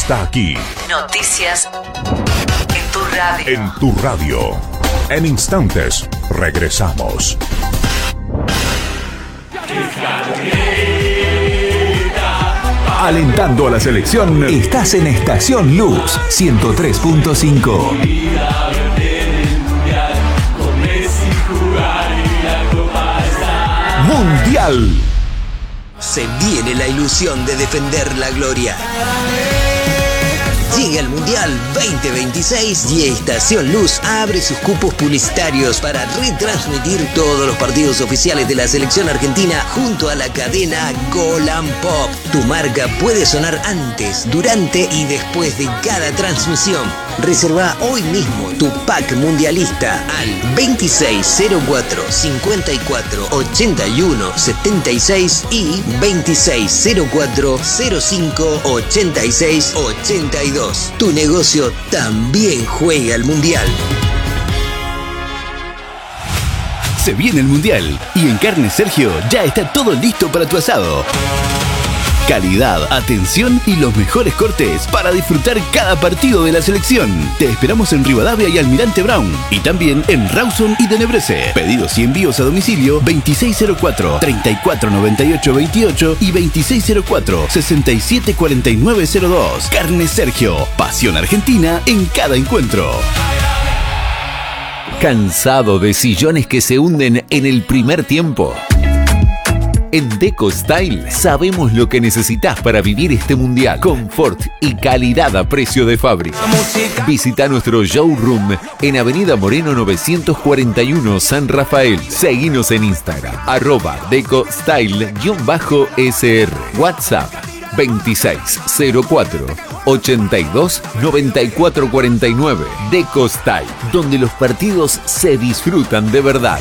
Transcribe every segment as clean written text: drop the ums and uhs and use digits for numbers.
está aquí. Noticias en tu radio. En tu radio. En instantes, regresamos. Alentando a la selección, estás en Estación Luz 103.5. Mundial. Se viene la ilusión de defender la gloria. Llega el Mundial 2026 y Estación Luz abre sus cupos publicitarios para retransmitir todos los partidos oficiales de la selección argentina junto a la cadena Golan Pop. Tu marca puede sonar antes, durante y después de cada transmisión. Reserva hoy mismo tu pack mundialista al 2604 54 81 76 y 2604 05 86 82. Tu negocio también juega al Mundial. Se viene el Mundial y en Carne Sergio ya está todo listo para tu asado. Calidad, atención y los mejores cortes para disfrutar cada partido de la selección. Te esperamos en Rivadavia y Almirante Brown y también en Rawson y Tenebrese. Pedidos y envíos a domicilio 2604 3498 28 y 2604 674902. Carne Sergio, pasión argentina en cada encuentro. ¿Cansado de sillones que se hunden en el primer tiempo? En Deco Style sabemos lo que necesitas para vivir este mundial. Confort y calidad a precio de fábrica. Visita nuestro showroom en Avenida Moreno 941 San Rafael. Seguinos en Instagram @DecoStyle_SR. WhatsApp 2604 82 94 49. Deco Style, donde los partidos se disfrutan de verdad.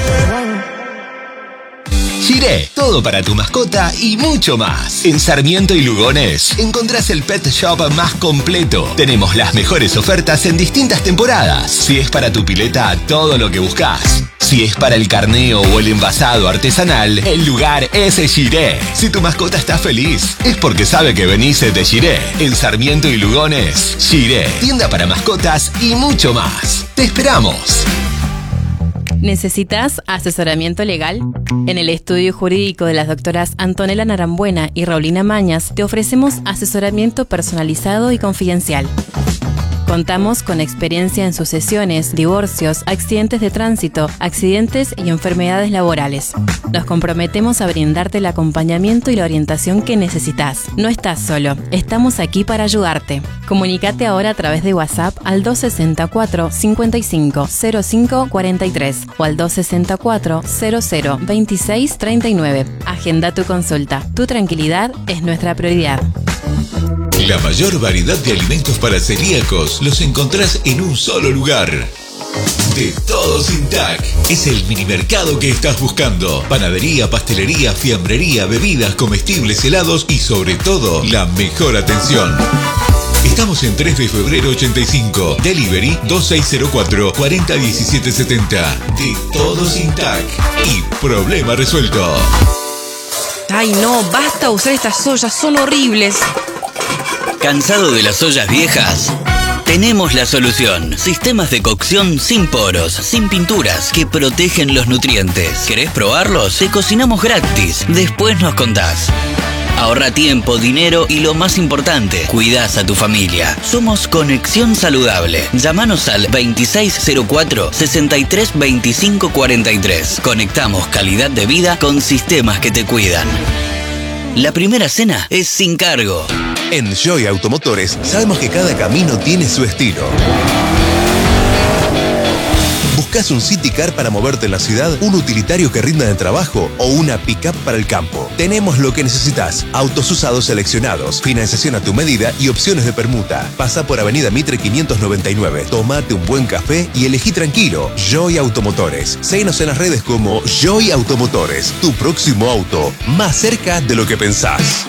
Giré, todo para tu mascota y mucho más. En Sarmiento y Lugones encontrás el pet shop más completo. Tenemos las mejores ofertas en distintas temporadas. Si es para tu pileta, todo lo que buscas. Si es para el carneo o el envasado artesanal, el lugar es Giré. Si tu mascota está feliz, es porque sabe que venís de Giré. En Sarmiento y Lugones, Giré, tienda para mascotas y mucho más. ¡Te esperamos! ¿Necesitas asesoramiento legal? En el estudio jurídico de las doctoras Antonella Narambuena y Raulina Mañas te ofrecemos asesoramiento personalizado y confidencial. Contamos con experiencia en sucesiones, divorcios, accidentes de tránsito, accidentes y enfermedades laborales. Nos comprometemos a brindarte el acompañamiento y la orientación que necesitas. No estás solo, estamos aquí para ayudarte. Comunícate ahora a través de WhatsApp al 264 55 05 43 o al 264 00 26 39. Agenda tu consulta. Tu tranquilidad es nuestra prioridad. La mayor variedad de alimentos para celíacos los encontrás en un solo lugar. De Todos Intac. Es el minimercado que estás buscando. Panadería, pastelería, fiambrería, bebidas, comestibles, helados y sobre todo, la mejor atención. Estamos en 3 de febrero 85. Delivery 2604 401770. De Todos Intac. Y problema resuelto. Ay no, basta usar estas ollas, son horribles. ¿Cansado de las ollas viejas? Tenemos la solución. Sistemas de cocción sin poros, sin pinturas, que protegen los nutrientes. ¿Querés probarlos? Te cocinamos gratis. Después nos contás. Ahorra tiempo, dinero y lo más importante, cuidás a tu familia. Somos Conexión Saludable. Llámanos al 2604 63 25 43. Conectamos calidad de vida con sistemas que te cuidan. La primera cena es sin cargo. En Joy Automotores sabemos que cada camino tiene su estilo. ¿Buscas un City Car para moverte en la ciudad, un utilitario que rinda en el trabajo o una pick-up para el campo? Tenemos lo que necesitas. Autos usados seleccionados, financiación a tu medida y opciones de permuta. Pasa por Avenida Mitre 599. Tómate un buen café y elegí tranquilo. Joy Automotores. Síguenos en las redes como Joy Automotores. Tu próximo auto, más cerca de lo que pensás.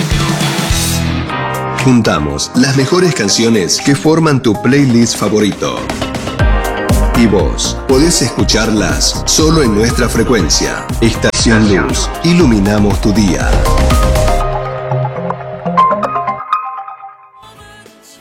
Juntamos las mejores canciones que forman tu playlist favorito. Y vos podés escucharlas solo en nuestra frecuencia. Estación Luz. Iluminamos tu día.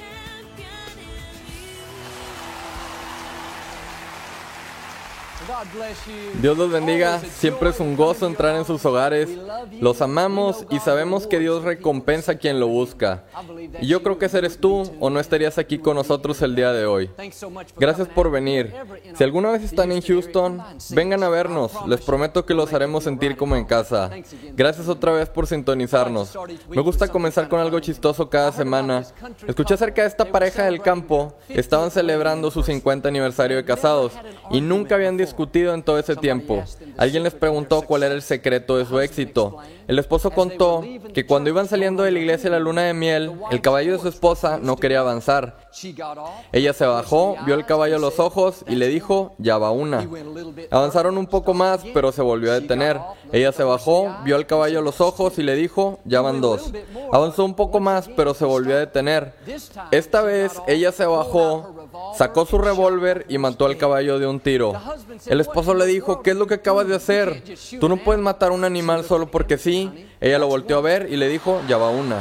Dios los bendiga. Siempre es un gozo entrar en sus hogares. Los amamos y sabemos que Dios recompensa a quien lo busca. Y yo creo que ese eres tú o no estarías aquí con nosotros el día de hoy. Gracias por venir. Si alguna vez están en Houston, vengan a vernos. Les prometo que los haremos sentir como en casa. Gracias otra vez por sintonizarnos. Me gusta comenzar con algo chistoso cada semana. Escuché acerca de esta pareja del campo. Estaban celebrando su 50 aniversario de casados y nunca habían discutido en todo ese tiempo. Alguien les preguntó cuál era el secreto de su éxito. El esposo contó que cuando iban saliendo de la iglesia a la luna de miel, el caballo de su esposa no quería avanzar. Ella se bajó, vio el caballo a los ojos y le dijo, ya va una. Avanzaron un poco más, pero se volvió a detener. Ella se bajó, vio al caballo a los ojos y le dijo, ya van dos. Avanzó un poco más, pero se volvió a detener. Esta vez ella se bajó, sacó su revólver y mató al caballo de un tiro. El esposo le dijo, ¿qué es lo que acabas de hacer? Tú no puedes matar a un animal solo porque sí. Ella lo volteó a ver y le dijo, ya va una.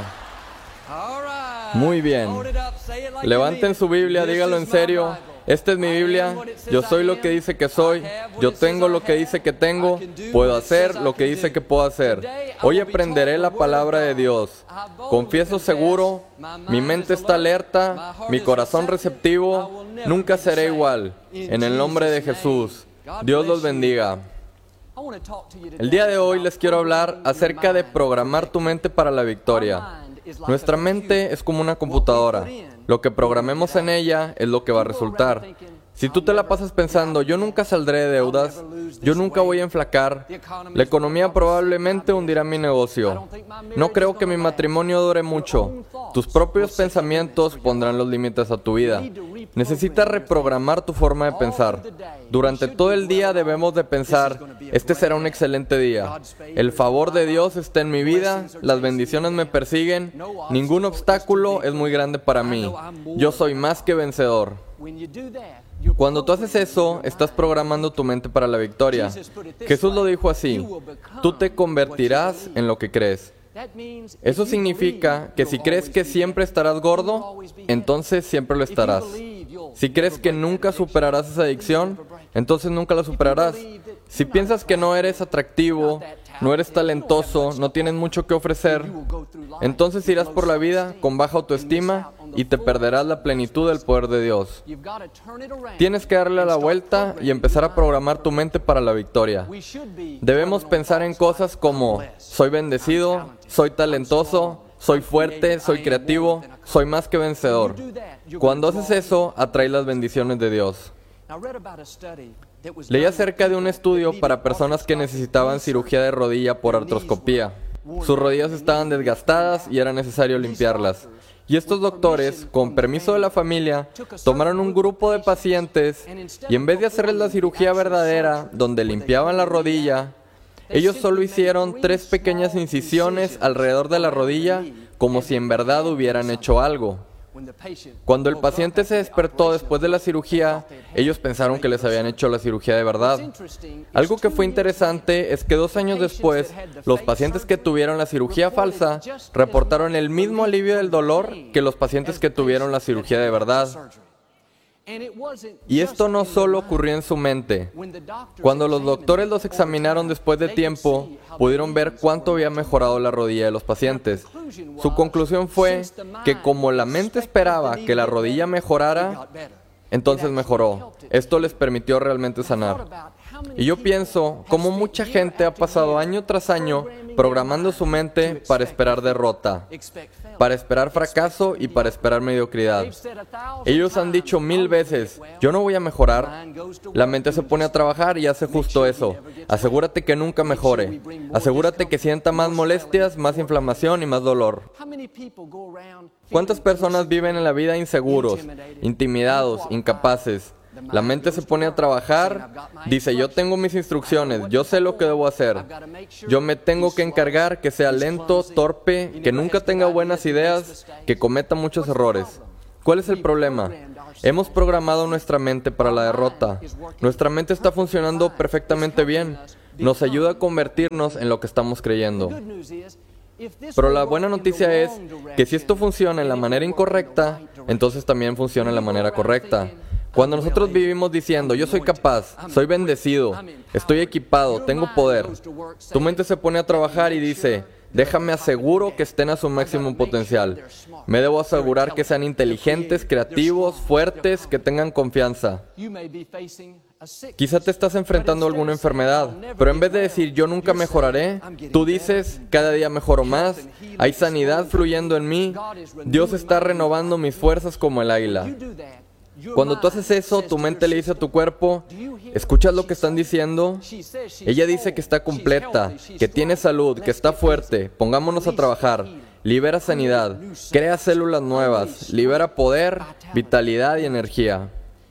Muy bien. Levanten su Biblia, dígalo en serio. Esta es mi Biblia. Yo soy lo que dice que soy. Yo tengo lo que dice que tengo. Puedo hacer lo que dice que puedo hacer. Hoy aprenderé la palabra de Dios. Confieso seguro. Mi mente está alerta. Mi corazón receptivo. Nunca seré igual. En el nombre de Jesús. Dios los bendiga. El día de hoy les quiero hablar acerca de programar tu mente para la victoria. Nuestra mente es como una computadora. Lo que programemos en ella es lo que va a resultar. Si tú te la pasas pensando, yo nunca saldré de deudas, yo nunca voy a enflacar, la economía probablemente hundirá mi negocio, no creo que mi matrimonio dure mucho, tus propios pensamientos pondrán los límites a tu vida. Necesitas reprogramar tu forma de pensar. Durante todo el día debemos de pensar, este será un excelente día. El favor de Dios está en mi vida, las bendiciones me persiguen, ningún obstáculo es muy grande para mí. Yo soy más que vencedor. Cuando tú haces eso, estás programando tu mente para la victoria. Jesús lo dijo así, tú te convertirás en lo que crees. Eso significa que si crees que siempre estarás gordo, entonces siempre lo estarás. Si crees que nunca superarás esa adicción, entonces nunca la superarás. Si piensas que no eres atractivo, no eres talentoso, no tienes mucho que ofrecer, entonces irás por la vida con baja autoestima y te perderás la plenitud del poder de Dios. Tienes que darle la vuelta y empezar a programar tu mente para la victoria. Debemos pensar en cosas como, soy bendecido, soy talentoso, soy fuerte, soy creativo, soy más que vencedor. Cuando haces eso, atraes las bendiciones de Dios. Leí acerca de un estudio para personas que necesitaban cirugía de rodilla por artroscopía. Sus rodillas estaban desgastadas y era necesario limpiarlas. Y estos doctores, con permiso de la familia, tomaron un grupo de pacientes y en vez de hacerles la cirugía verdadera, donde limpiaban la rodilla, ellos solo hicieron 3 pequeñas incisiones alrededor de la rodilla, como si en verdad hubieran hecho algo. Cuando el paciente se despertó después de la cirugía, ellos pensaron que les habían hecho la cirugía de verdad. Algo que fue interesante es que 2 años después, los pacientes que tuvieron la cirugía falsa reportaron el mismo alivio del dolor que los pacientes que tuvieron la cirugía de verdad. Y esto no solo ocurrió en su mente. Cuando los doctores los examinaron después de tiempo, pudieron ver cuánto había mejorado la rodilla de los pacientes. Su conclusión fue que como la mente esperaba que la rodilla mejorara, entonces mejoró. Esto les permitió realmente sanar. Y yo pienso cómo mucha gente ha pasado año tras año programando su mente para esperar derrota, para esperar fracaso y para esperar mediocridad. Ellos han dicho 1000 veces, yo no voy a mejorar. La mente se pone a trabajar y hace justo eso. Asegúrate que nunca mejore. Asegúrate que sienta más molestias, más inflamación y más dolor. ¿Cuántas personas viven en la vida inseguros, intimidados, incapaces? La mente se pone a trabajar, dice, yo tengo mis instrucciones, yo sé lo que debo hacer. Yo me tengo que encargar que sea lento, torpe, que nunca tenga buenas ideas, que cometa muchos errores. ¿Cuál es el problema? Hemos programado nuestra mente para la derrota. Nuestra mente está funcionando perfectamente bien. Nos ayuda a convertirnos en lo que estamos creyendo. Pero la buena noticia es que si esto funciona en la manera incorrecta, entonces también funciona en la manera correcta. Cuando nosotros vivimos diciendo, yo soy capaz, soy bendecido, estoy equipado, tengo poder, tu mente se pone a trabajar y dice, déjame aseguro que estén a su máximo potencial. Me debo asegurar que sean inteligentes, creativos, fuertes, que tengan confianza. Quizá te estás enfrentando a alguna enfermedad, pero en vez de decir yo nunca mejoraré, tú dices cada día mejoro más, hay sanidad fluyendo en mí, Dios está renovando mis fuerzas como el águila. Cuando tú haces eso, tu mente le dice a tu cuerpo, ¿escuchas lo que están diciendo? Ella dice que está completa, que tiene salud, que está fuerte, pongámonos a trabajar. Libera sanidad, crea células nuevas, libera poder, vitalidad y energía.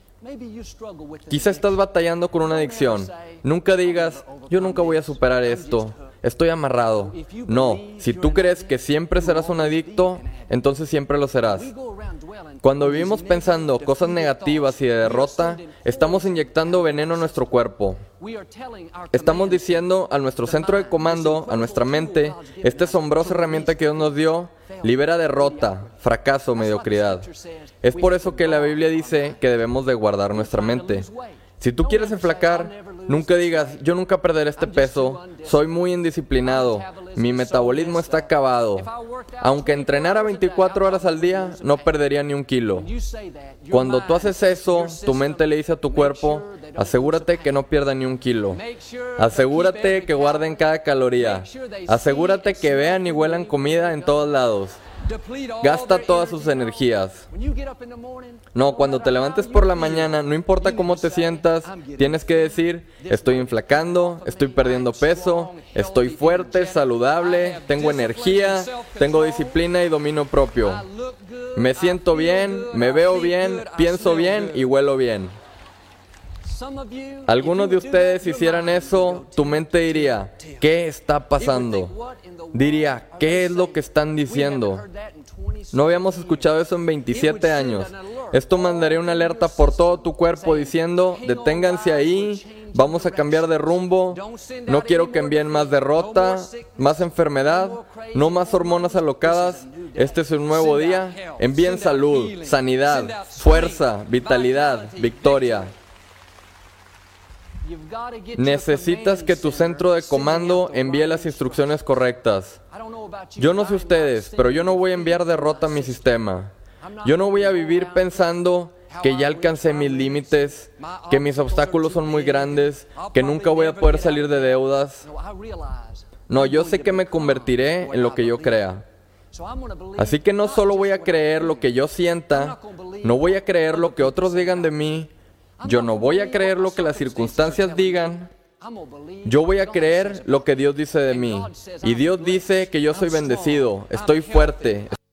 Quizá estás batallando con una adicción. Nunca digas, yo nunca voy a superar esto, estoy amarrado. No, si tú crees que siempre serás un adicto, entonces siempre lo serás. Cuando vivimos pensando cosas negativas y de derrota, estamos inyectando veneno a nuestro cuerpo. Estamos diciendo a nuestro centro de comando, a nuestra mente, esta asombrosa herramienta que Dios nos dio, libera derrota, fracaso, mediocridad. Es por eso que la Biblia dice que debemos de guardar nuestra mente. Si tú quieres enflacar, nunca digas, yo nunca perderé este peso, soy muy indisciplinado, mi metabolismo está acabado. Aunque entrenara 24 horas al día, no perdería ni un kilo. Cuando tú haces eso, tu mente le dice a tu cuerpo, asegúrate que no pierda ni un kilo. Asegúrate que guarden cada caloría. Asegúrate que vean y huelan comida en todos lados. Gasta todas sus energías. No, cuando te levantes por la mañana, no importa cómo te sientas, tienes que decir, estoy inflacando, estoy perdiendo peso, estoy fuerte, saludable, tengo energía, tengo disciplina y dominio propio. Me siento bien, me veo bien, pienso bien y huelo bien. Algunos de ustedes si hicieran eso, tu mente diría, ¿qué está pasando? Diría, ¿qué es lo que están diciendo? No habíamos escuchado eso en 27 años. Esto mandaría una alerta por todo tu cuerpo diciendo, deténganse ahí, vamos a cambiar de rumbo, no quiero que envíen más derrota, más enfermedad, no más hormonas alocadas, este es un nuevo día, envíen salud, sanidad, fuerza, vitalidad, victoria. Necesitas que tu centro de comando envíe las instrucciones correctas. Yo no sé ustedes, pero yo no voy a enviar derrota a mi sistema. Yo no voy a vivir pensando que ya alcancé mis límites, que mis obstáculos son muy grandes, que nunca voy a poder salir de deudas. No, yo sé que me convertiré en lo que yo crea. Así que no solo voy a creer lo que yo sienta, no voy a creer lo que otros digan de mí, yo no voy a creer lo que las circunstancias digan, yo voy a creer lo que Dios dice de mí. Y Dios dice que yo soy bendecido, estoy fuerte,